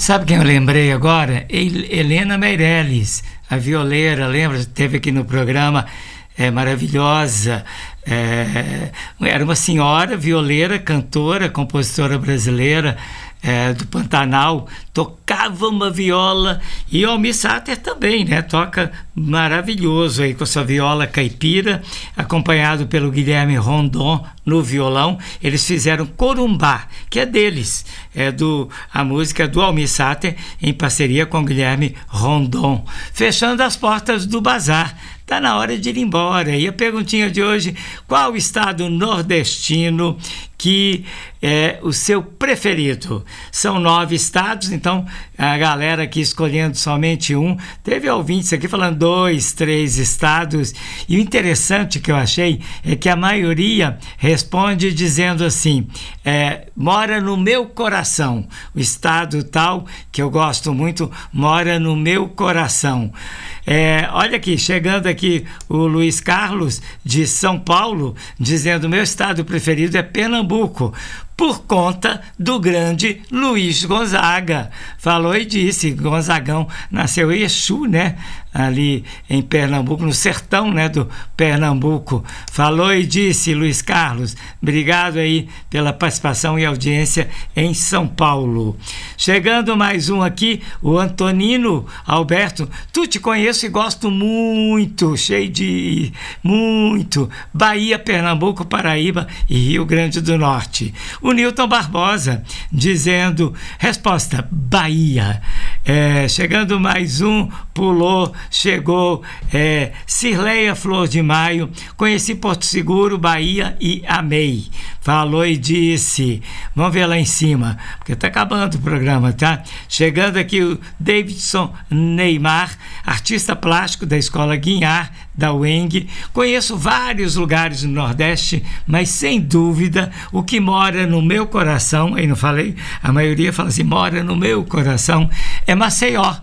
Sabe quem eu lembrei agora? Helena Meirelles, a violeira, lembra? Teve aqui no programa, maravilhosa. Era uma senhora violeira, cantora, compositora brasileira, do Pantanal, tocava uma viola, e o Almir Sater também, né? Toca maravilhoso aí com sua viola caipira, acompanhado pelo Guilherme Rondon no violão. Eles fizeram Corumbá, que é deles, a música do Almir Sater em parceria com Guilherme Rondon. Fechando as portas do bazar. Está na hora de ir embora. E a perguntinha de hoje: qual estado nordestino que é o seu preferido? São 9 estados, então a galera aqui escolhendo somente um. Teve ouvintes aqui falando 2, 3 estados. E o interessante que eu achei é que a maioria responde dizendo assim: mora no meu coração. O estado tal, que eu gosto muito, mora no meu coração. Olha aqui, chegando aqui o Luiz Carlos de São Paulo, dizendo: meu estado preferido é Pernambuco, por conta do grande Luiz Gonzaga. Falou e disse, Gonzagão nasceu em Exu, né? Ali em Pernambuco, no sertão, né, do Pernambuco. Falou e disse, Luiz Carlos. Obrigado aí pela participação e audiência em São Paulo. Chegando mais um aqui, o Antonino Alberto. Tu te conheço e gosto muito, cheio de muito. Bahia, Pernambuco, Paraíba e Rio Grande do Norte. O Newton Barbosa dizendo, resposta, Bahia. Chegando mais um, pulou, chegou, Cirleia Flor de Maio, conheci Porto Seguro, Bahia e amei. Falou e disse, vamos ver lá em cima, porque está acabando o programa, tá? Chegando aqui o Davidson Neymar, artista plástico da Escola Guinhar, da UENG. Conheço vários lugares no Nordeste, mas sem dúvida o que mora no meu coração, aí não falei, a maioria fala assim, mora no meu coração, é Maceió.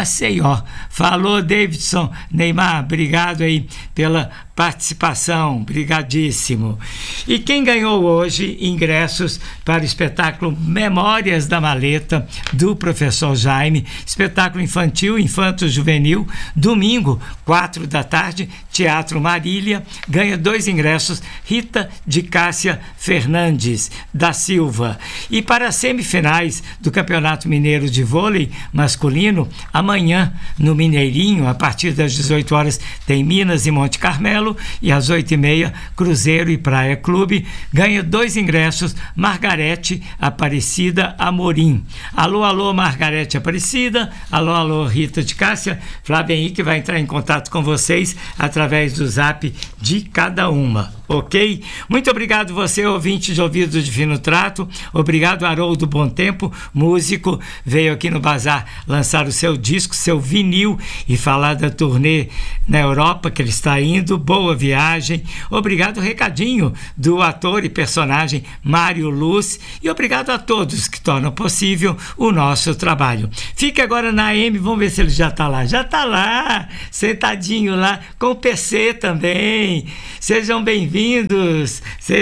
Falou, Davidson Neymar, obrigado aí pela participação, brigadíssimo. E quem ganhou hoje ingressos para o espetáculo Memórias da Maleta, do professor Jaime, espetáculo infantil, infanto-juvenil, domingo, 4 da tarde, Teatro Marília, ganha 2 ingressos, Rita de Cássia Fernandes da Silva. E para as semifinais do Campeonato Mineiro de Vôlei masculino, amanhã no Mineirinho, a partir das 18 horas, tem Minas e Monte Carmelo, e às 8h30, Cruzeiro e Praia Clube. Ganha 2 ingressos, Margarete Aparecida Amorim. Alô, Margarete Aparecida. Alô, Rita de Cássia. Flávia Henrique vai entrar em contato com vocês através do zap de cada uma, ok? Muito obrigado você, ouvinte de Ouvido de Fino Trato. Obrigado, Haroldo Bom Tempo, músico, veio aqui no Bazar lançar o seu disco, seu vinil, e falar da turnê na Europa que ele está indo. Boa viagem. Obrigado, recadinho do ator e personagem Mário Luz, e obrigado a todos que tornam possível o nosso trabalho. Fique agora na AM, vamos ver se ele já está lá, sentadinho lá, com o PC também. Sejam bem-vindos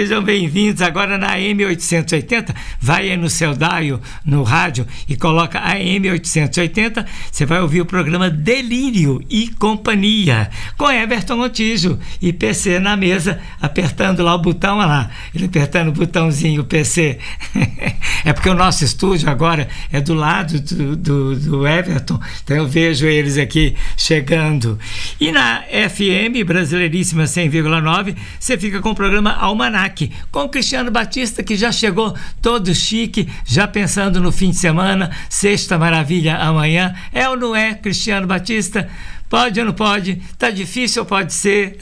agora na AM 880, vai aí no seu dial, no rádio, e coloca a AM 880, você vai ouvir o programa Delírio e Companhia, com Everton Montijo e PC na mesa, apertando lá o botão, olha lá, ele apertando o botãozinho, o PC. É porque o nosso estúdio agora é do lado do Everton, então eu vejo eles aqui chegando. E na FM Brasileiríssima 100,9, você fica com o programa Almanac, com o Cristiano Batista, que já chegou todo chique, já pensando no fim de semana, Sexta Maravilha amanhã. É ou não é, Cristiano Batista? Pode ou não pode? Tá difícil ou pode ser?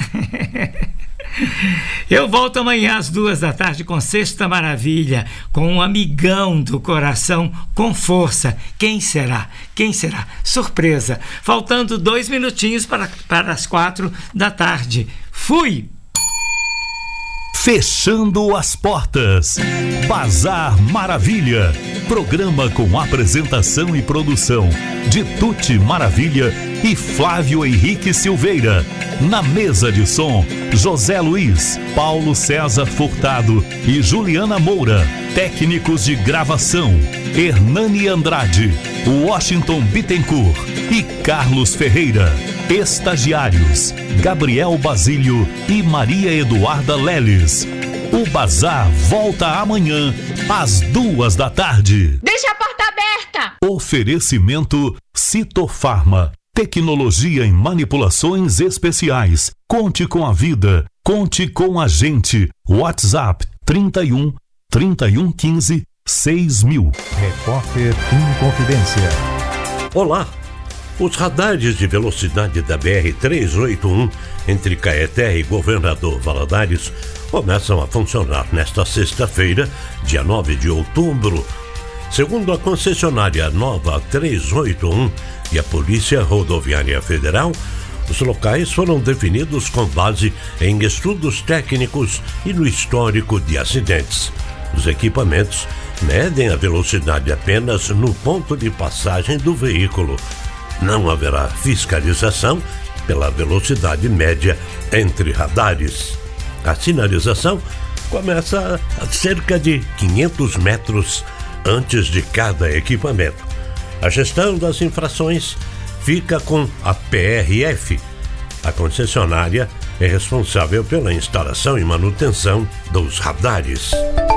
Eu volto amanhã às 2 da tarde com Sexta Maravilha, com um amigão do coração com força. Quem será? Surpresa. Faltando 2 minutinhos para as 4 da tarde. Fui! Fechando as portas. Bazar Maravilha. Programa com apresentação e produção de Tuti Maravilha e Flávio Henrique Silveira. Na mesa de som, José Luiz, Paulo César Furtado e Juliana Moura. Técnicos de gravação, Hernani Andrade, Washington Bittencourt e Carlos Ferreira. Estagiários, Gabriel Basílio e Maria Eduarda Leles. O Bazar volta amanhã, às 14h. Deixa a porta aberta! Oferecimento Citofarma. Tecnologia em manipulações especiais. Conte com a vida. Conte com a gente. WhatsApp 31 3115 6000. Repórter em Confidência. Olá! Os radares de velocidade da BR-381 entre Caeté e Governador Valadares começam a funcionar nesta sexta-feira, dia 9 de outubro. Segundo a concessionária Nova 381 e a Polícia Rodoviária Federal, os locais foram definidos com base em estudos técnicos e no histórico de acidentes. Os equipamentos medem a velocidade apenas no ponto de passagem do veículo. Não haverá fiscalização pela velocidade média entre radares. A sinalização começa a cerca de 500 metros antes de cada equipamento. A gestão das infrações fica com a PRF. A concessionária é responsável pela instalação e manutenção dos radares.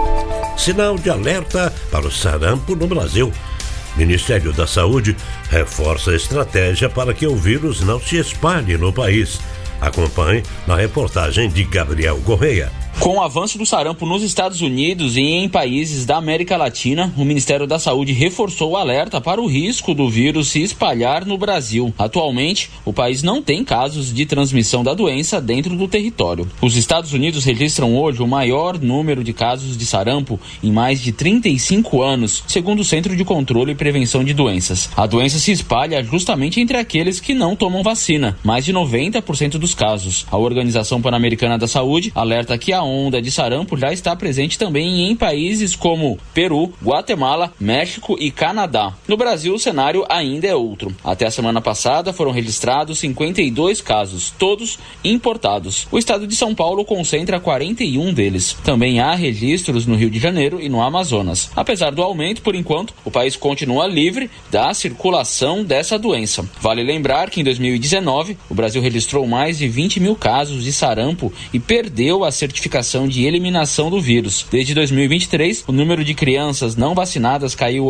Sinal de alerta para o sarampo no Brasil. Ministério da Saúde reforça a estratégia para que o vírus não se espalhe no país. Acompanhe na reportagem de Gabriel Correia. Com o avanço do sarampo nos Estados Unidos e em países da América Latina, o Ministério da Saúde reforçou o alerta para o risco do vírus se espalhar no Brasil. Atualmente, o país não tem casos de transmissão da doença dentro do território. Os Estados Unidos registram hoje o maior número de casos de sarampo em mais de 35 anos, segundo o Centro de Controle e Prevenção de Doenças. A doença se espalha justamente entre aqueles que não tomam vacina, mais de 90% dos casos. A Organização Pan-Americana da Saúde alerta que a onda de sarampo já está presente também em países como Peru, Guatemala, México e Canadá. No Brasil, o cenário ainda é outro. Até a semana passada foram registrados 52 casos, todos importados. O estado de São Paulo concentra 41 deles. Também há registros no Rio de Janeiro e no Amazonas. Apesar do aumento, por enquanto, o país continua livre da circulação dessa doença. Vale lembrar que em 2019, o Brasil registrou mais de 20 mil casos de sarampo e perdeu a certificação de eliminação do vírus. Desde 2023, o número de crianças não vacinadas caiu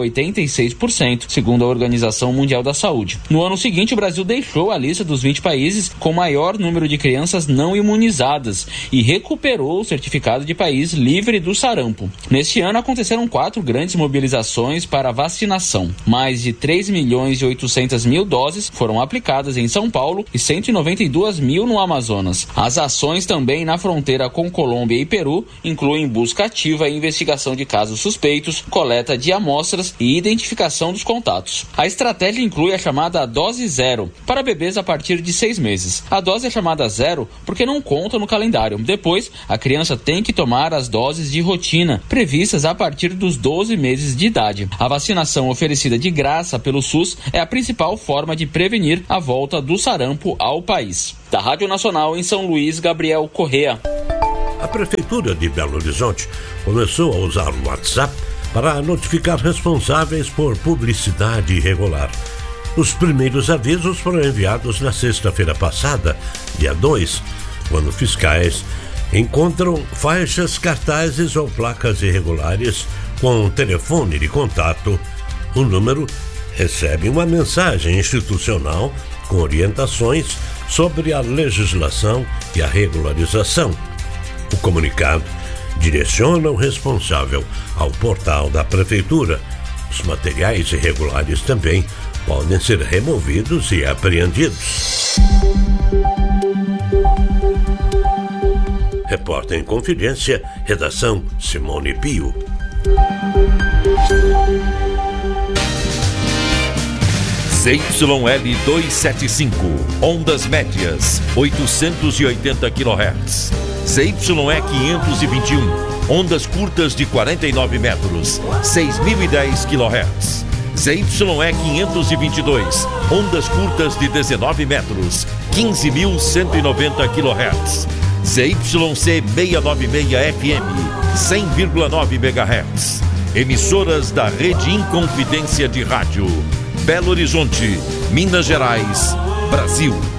86%, segundo a Organização Mundial da Saúde. No ano seguinte, o Brasil deixou a lista dos 20 países com maior número de crianças não imunizadas e recuperou o certificado de país livre do sarampo. Neste ano, aconteceram 4 grandes mobilizações para vacinação. Mais de 3.800.000 doses foram aplicadas em São Paulo e 192 mil no Amazonas. As ações também na fronteira com Colômbia e Peru incluem busca ativa e investigação de casos suspeitos, coleta de amostras e identificação dos contatos. A estratégia inclui a chamada dose zero, para bebês a partir de 6 meses. A dose é chamada zero porque não conta no calendário. Depois, a criança tem que tomar as doses de rotina, previstas a partir dos 12 meses de idade. A vacinação oferecida de graça pelo SUS é a principal forma de prevenir a volta do sarampo ao país. Da Rádio Nacional em São Luís, Gabriel Correia. A Prefeitura de Belo Horizonte começou a usar o WhatsApp para notificar responsáveis por publicidade irregular. Os primeiros avisos foram enviados na sexta-feira passada, dia 2, quando fiscais encontram faixas, cartazes ou placas irregulares com telefone de contato. O número recebe uma mensagem institucional com orientações sobre a legislação e a regularização. O comunicado direciona o responsável ao portal da Prefeitura. Os materiais irregulares também podem ser removidos e apreendidos. Repórter em Confidência, redação Simone Pio. ZYL 275, ondas médias, 880 kHz. ZYE 521, ondas curtas de 49 metros, 6.010 kHz. ZYE 522, ondas curtas de 19 metros, 15.190 kHz. ZYC 696 FM, 100,9 MHz. Emissoras da Rede Inconfidência de Rádio. Belo Horizonte, Minas Gerais, Brasil.